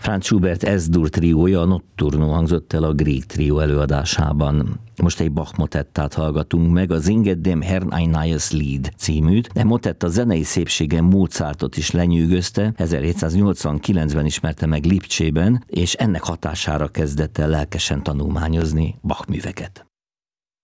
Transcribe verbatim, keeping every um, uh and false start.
Franz Schubert S-dur triója, a Notturno hangzott el a Grieg trió előadásában. Most egy Bach motettát hallgatunk meg, a Singet dem Herrn ein neues Lied címűt. De motetta zenei szépsége Mozartot is lenyűgözte, ezerhétszáznyolcvankilencben ismerte meg Lipcsében, és ennek hatására kezdett el lelkesen tanulmányozni Bach műveket.